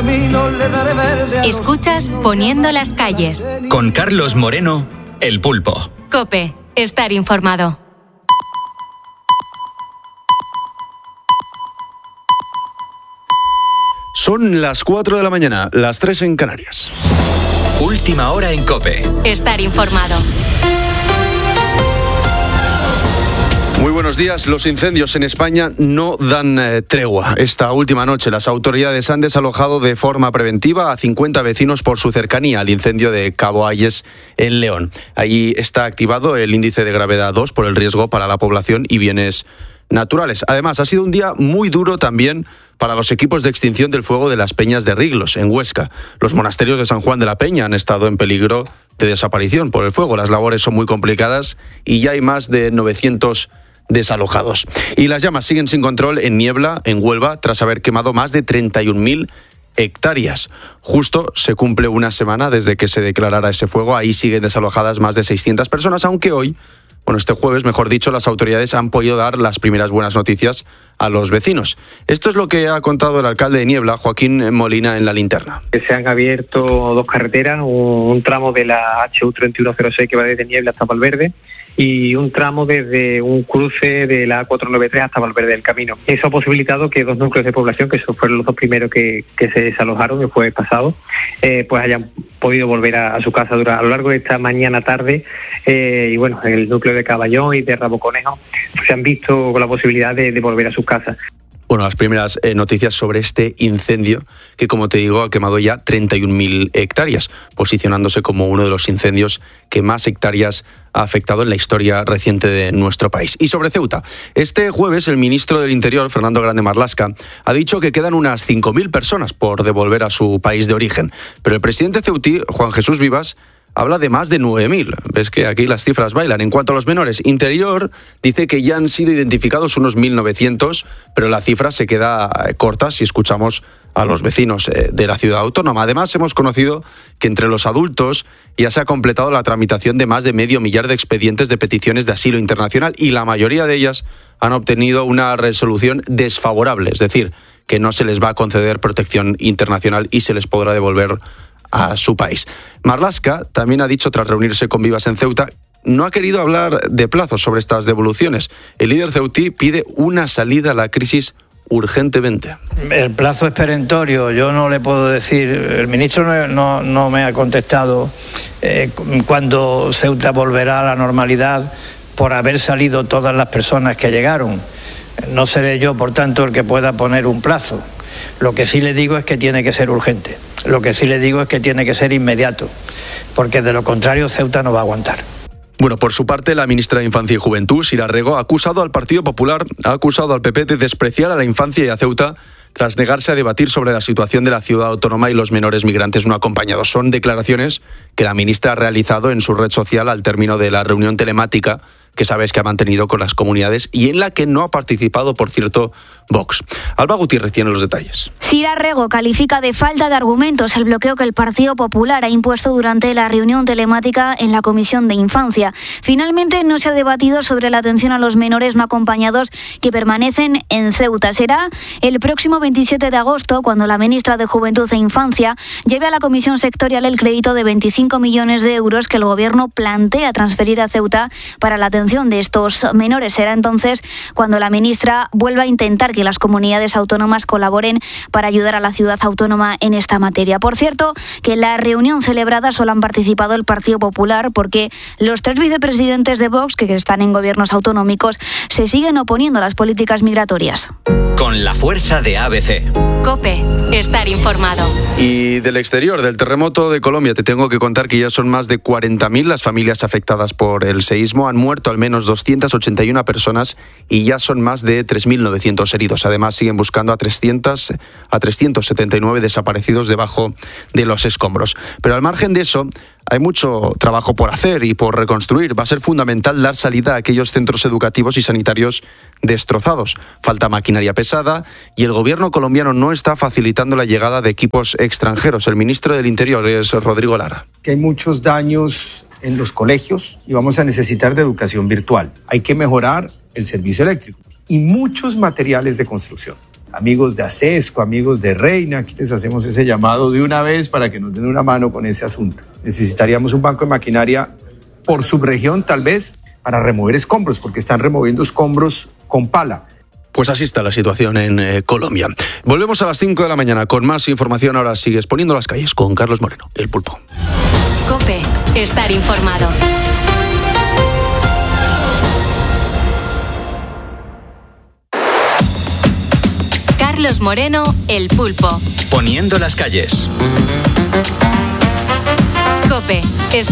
camino le daré verde. Escuchas Poniendo las calles. Con Carlos Moreno, El Pulpo. COPE. Estar informado. Son las 4 de la mañana, las 3 en Canarias. Última hora en COPE. Estar informado. Muy buenos días. Los incendios en España no dan tregua. Esta última noche las autoridades han desalojado de forma preventiva a 50 vecinos por su cercanía al incendio de Cabo Ayes en León. Allí está activado el índice de gravedad 2 por el riesgo para la población y bienes naturales. Además, ha sido un día muy duro también para los equipos de extinción del fuego de las Peñas de Riglos, en Huesca. Los monasterios de San Juan de la Peña han estado en peligro de desaparición por el fuego. Las labores son muy complicadas y ya hay más de 900 desalojados. Y las llamas siguen sin control en Niebla, en Huelva, tras haber quemado más de 31.000 hectáreas. Justo se cumple una semana desde que se declarara ese fuego. Ahí siguen desalojadas más de 600 personas, aunque hoy, este jueves, mejor dicho, las autoridades han podido dar las primeras buenas noticias a los vecinos. Esto es lo que ha contado el alcalde de Niebla, Joaquín Molina, en La Linterna. Se han abierto dos carreteras, un tramo de la HU 3106 que va desde Niebla hasta Valverde y un tramo desde un cruce de la A493 hasta Valverde del Camino. Eso ha posibilitado que dos núcleos de población, que esos fueron los dos primeros que se desalojaron el jueves pasado, pues hayan podido volver a su casa a lo largo de esta mañana tarde. Y bueno, el núcleo de Caballón y de Rabo Conejo se han visto con la posibilidad de volver a sus casas. Bueno, las primeras noticias sobre este incendio que, como te digo, ha quemado ya 31.000 hectáreas, posicionándose como uno de los incendios que más hectáreas ha afectado en la historia reciente de nuestro país. Y sobre Ceuta, este jueves el ministro del Interior, Fernando Grande Marlaska, ha dicho que quedan unas 5.000 personas por devolver a su país de origen. Pero el presidente ceutí, Juan Jesús Vivas, habla de más de 9.000. Ves que aquí las cifras bailan. En cuanto a los menores, Interior dice que ya han sido identificados unos 1.900, pero la cifra se queda corta si escuchamos a los vecinos de la ciudad autónoma. Además, hemos conocido que entre los adultos ya se ha completado la tramitación de más de 500.000 de expedientes de peticiones de asilo internacional y la mayoría de ellas han obtenido una resolución desfavorable, es decir, que no se les va a conceder protección internacional y se les podrá devolver a su país. Marlaska también ha dicho, tras reunirse con Vivas en Ceuta, no ha querido hablar de plazos sobre estas devoluciones. El líder ceutí pide una salida a la crisis urgentemente. El plazo es perentorio, yo no le puedo decir, el ministro no me ha contestado cuándo Ceuta volverá a la normalidad por haber salido todas las personas que llegaron. No seré yo, por tanto, el que pueda poner un plazo. Lo que sí le digo es que tiene que ser urgente. Lo que sí le digo es que tiene que ser inmediato, porque de lo contrario Ceuta no va a aguantar. Bueno, por su parte, la ministra de Infancia y Juventud, Sira Rego, ha acusado al Partido Popular, ha acusado al PP de despreciar a la infancia y a Ceuta tras negarse a debatir sobre la situación de la ciudad autónoma y los menores migrantes no acompañados. Son declaraciones que la ministra ha realizado en su red social al término de la reunión telemática que sabes que ha mantenido con las comunidades y en la que no ha participado, por cierto, Vox. Alba Gutiérrez tiene los detalles. Sira Rego califica de falta de argumentos el bloqueo que el Partido Popular ha impuesto durante la reunión telemática en la Comisión de Infancia. Finalmente no se ha debatido sobre la atención a los menores no acompañados que permanecen en Ceuta. Será el próximo 27 de agosto cuando la ministra de Juventud e Infancia lleve a la Comisión Sectorial el crédito de 25 millones de euros que el Gobierno plantea transferir a Ceuta para la atención de estos menores. Será entonces cuando la ministra vuelva a intentar que las comunidades autónomas colaboren para ayudar a la ciudad autónoma en esta materia. Por cierto, que en la reunión celebrada solo han participado el Partido Popular porque los 3 vicepresidentes de Vox, que están en gobiernos autonómicos, se siguen oponiendo a las políticas migratorias. Con la fuerza de ABC. COPE. Estar informado. Y del exterior, del terremoto de Colombia, te tengo que contar que ya son más de 40.000 las familias afectadas por el seísmo. Han muerto al menos 281 personas y ya son más de 3.900 heridos. Además, siguen buscando a 379 desaparecidos debajo de los escombros. Pero al margen de eso, hay mucho trabajo por hacer y por reconstruir. Va a ser fundamental dar salida a aquellos centros educativos y sanitarios destrozados. Falta maquinaria pesada y el gobierno colombiano no está facilitando la llegada de equipos extranjeros. El ministro del Interior es Rodrigo Lara. Que hay muchos daños en los colegios y vamos a necesitar de educación virtual. Hay que mejorar el servicio eléctrico y muchos materiales de construcción. amigos de Acesco, amigos de Reina, aquí les hacemos ese llamado de una vez para que nos den una mano con ese asunto. Necesitaríamos un banco de maquinaria por subregión, tal vez, para remover escombros, porque están removiendo escombros con pala. Pues así está la situación en Colombia. Volvemos a las 5 de la mañana con más información. Ahora sigues poniendo las calles con Carlos Moreno, el Pulpo. COPE. Estar informado. Carlos Moreno, el Pulpo. Poniendo las calles. COPE. Estar